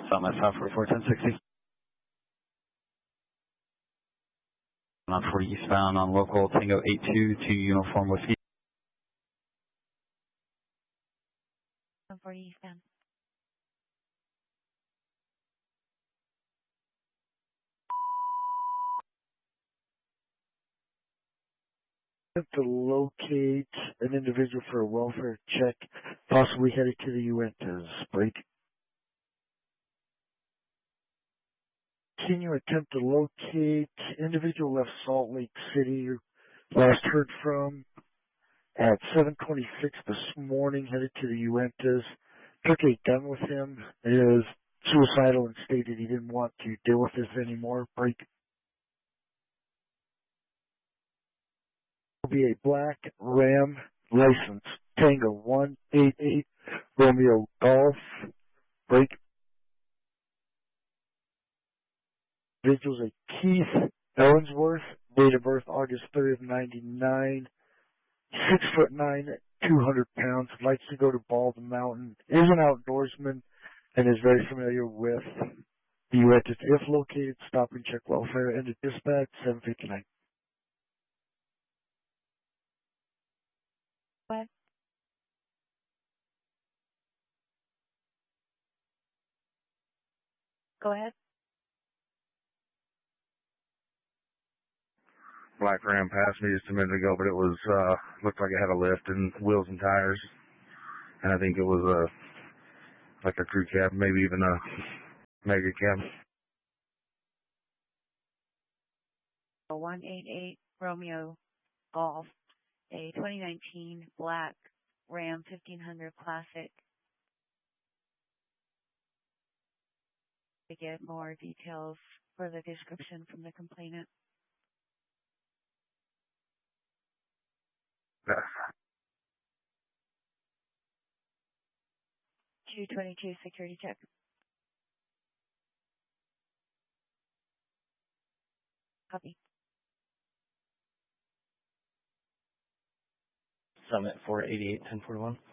Summit South 44 1060. On 40 eastbound on local Tango 82 to Uniform Whiskey. 40 eastbound. To locate an individual for a welfare check, possibly headed to the Uintas. Break. Continue attempt to locate individual left Salt Lake City, last heard from at 7:26 this morning, headed to the Uintas. Took a gun with him, is suicidal and stated he didn't want to deal with this anymore. Break. Will be a black Ram license, Tango 188 Romeo Golf. Break. Individual's a Keith Ellensworth, date of birth August 3rd, 99, 6'9", 200 pounds, likes to go to Bald Mountain, is an outdoorsman, and is very familiar with the Uintas. If located, stop and check welfare. End of dispatch, 7:59. What? Go ahead. Black Ram passed me just a minute ago, but it was, looked like it had a lift and wheels and tires. And I think it was like a crew cab, maybe even a mega cab. 188 Romeo Golf, a 2019 black Ram 1500 Classic. To get more details for the description from the complainant. 222 security check. Copy. Summit 488 1041.